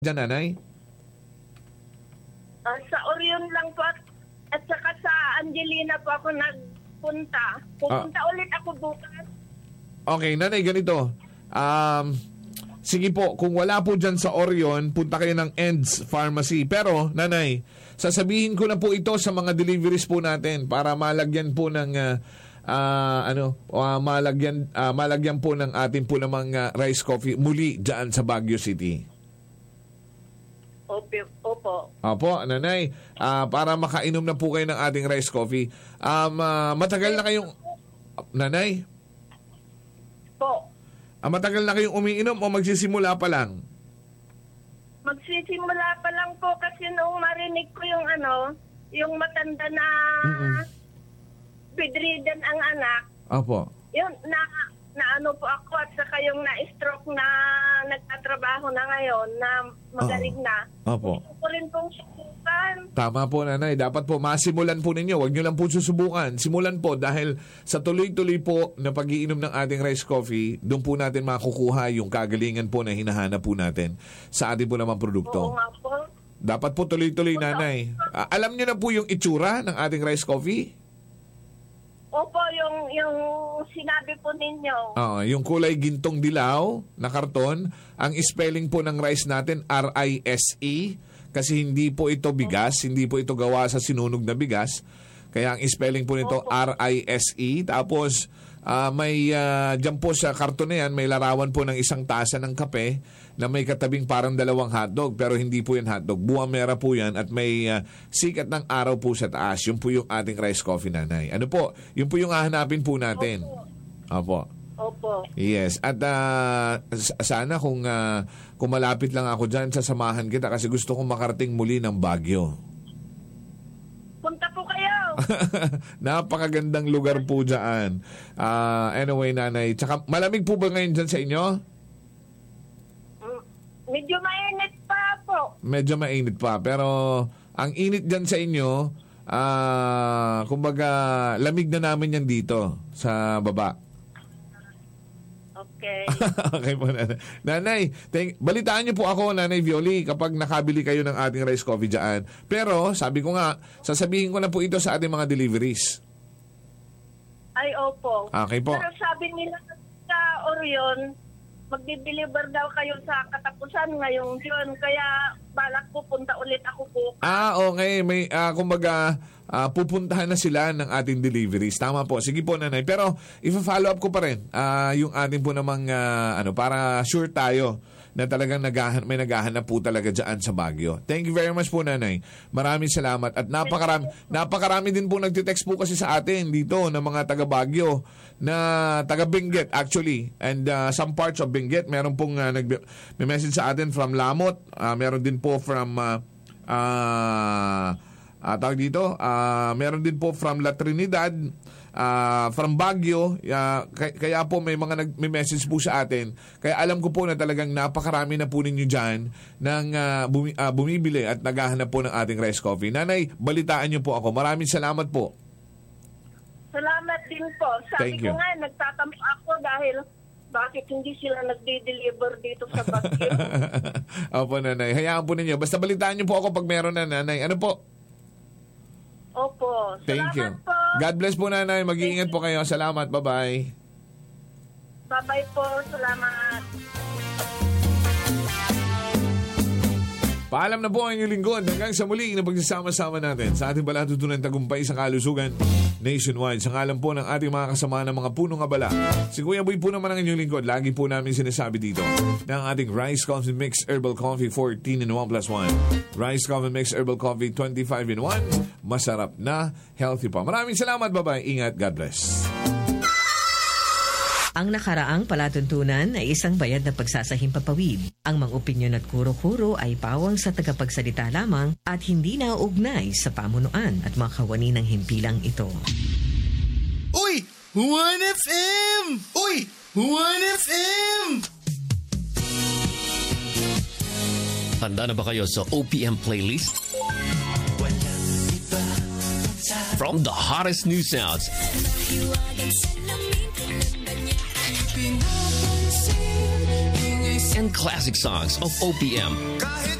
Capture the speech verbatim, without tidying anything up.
Diyan, nanay? Uh, sa Orion lang po at, at saka sa Angelina po ako nagpunta. Pupunta ah. ulit ako bukas. Okay, nanay, ganito. Um, sige po, kung wala po dyan sa Orion, punta kayo ng Ends Pharmacy. Pero, nanay, sasabihin ko na po ito sa mga deliveries po natin para malagyan po ng uh, uh, ano, uh, malagyan, uh, malagyan po ng atin po namang uh, rice coffee muli dyan sa Baguio City. Opo. Opo. Opo, nanay. Uh, para makainom na po kayo ng ating rice coffee. Um, uh, matagal na kayong... Nanay? Po. Uh, matagal na kayong umiinom o magsisimula pa lang? Magsisimula pa lang po kasi nung marinig ko yung ano, yung matanda na mm-mm. bedridden ang anak. Opo. Yun, na... na ano po ako at saka yung na-stroke na nagtatrabaho na ngayon na magaling oh. na. Opo. Gusto ko rin pong subukan. Tama po, nanay. Dapat po masimulan po ninyo. Huwag nyo lang po susubukan. Simulan po dahil sa tuloy-tuloy po na pag-iinom ng ating rice coffee, doon po natin makukuha yung kagalingan po na hinahanap po natin sa ating po namang produkto. Oo nga po. Dapat po tuloy-tuloy, nanay. Uh, alam nyo na po yung itsura ng ating rice coffee? Opo, yung yung sinabi po ninyo. Oo, yung kulay gintong dilaw na karton. Ang spelling po ng rice natin, R I S E. Kasi hindi po ito bigas, hindi po ito gawa sa sinunog na bigas. Kaya ang spelling po nito, Opo. R I S E. Tapos, uh, may uh, dyan po sa karton na yan, may larawan po ng isang tasa ng kape na may katabing parang dalawang hotdog. Pero hindi po yan hotdog. Buwang mera po yan at may uh, sikat ng araw po sa taas. Yun po yung ating rice coffee, nanay. Ano po? Yun po yung hahanapin po natin. Opo. Opo. Yes. At uh, sana kung, uh, kung malapit lang ako dyan, sasamahan kita kasi gusto kong makarating muli ng Baguio. Punta po kayo. Napakagandang lugar po dyan. Uh, anyway, nanay. Tsaka, malamig po ba ngayon dyan sa inyo? Mm, medyo mainit pa po. Medyo mainit pa. Pero, ang init dyan sa inyo, uh, kumbaga, lamig na namin yan dito sa baba. Okay. Okay po, nanay. Nanay, thank, balitaan niyo po ako, Nanay Violi, kapag nakabili kayo ng ating rice coffee dyan. Pero, sabi ko nga, sasabihin ko na po ito sa ating mga deliveries. Ay, opo. Okay po. Pero sabi nila sa Orion, magdi-deliver daw kayo sa katapusan ngayong yun. Kaya, balak po punta ulit ako po. Ah, okay. May, uh, kumbaga, uh, pupuntahan na sila ng ating deliveries. Tama po. Sige po, nanay. Pero, ifa-follow up ko pa rin uh, yung ating po namang, uh, ano, para sure tayo na talagang nagahan, may naghahanap po talaga dyan sa Baguio. Thank you very much po, nanay. Maraming salamat. At napakarami, napakarami din po nagtitext po kasi sa atin dito ng mga taga Baguio na taga Benguet actually. And uh, some parts of Benguet, meron pong uh, nag-message sa atin from Lamot. Uh, meron din po from uh, uh, uh, tawag dito, uh, meron din po from La Trinidad, uh, from Baguio, uh, kaya, kaya po may mga nag-message po sa atin. Kaya alam ko po na talagang napakarami na po ninyo dyan ng uh, bumi, uh, bumibili at naghahanap po ng ating rice coffee. Nanay, balitaan niyo po ako. Maraming salamat po. Salamat din po. Sabi Thank ko you. nga, nagtatampo ako dahil bakit hindi sila nagde-deliver dito sa Baguio. Opo, nanay. Hayaan po ninyo. Basta balitaan niyo po ako pag meron na, nanay. Ano po? Opo. Thank Salamat you. po. God bless po, nanay. Mag-iingat po kayo. Salamat. Bye-bye. Bye-bye po. Salamat. Paalam na po ang inyong lingkod hanggang sa muli na pagsasama-sama natin sa ating palatutunan tagumpay sa kalusugan nationwide. Sa ngalan po ng ating mga kasama ng mga punong abala. Si Kuya Boy po naman ang inyong lingkod. Lagi po namin sinasabi dito ng ating Rice Coffee Mix Herbal Coffee fourteen in one plus one. Rice Coffee Mix Herbal Coffee twenty-five in one. Masarap na, healthy pa. Maraming salamat. Bye-bye. Ingat. God bless. Ang nakaraang palatuntunan ay isang bayad na pagsasahimpapawid. Ang mga opinyon at kuro-kuro ay pawang sa tagapagsalita lamang at hindi nauugnay sa pamunuan at mga kawani ng himpilang ito. Uy! one F M! Uy! one F M! Handa na ba kayo sa O P M playlist? From the hottest new sounds and classic songs of O P M.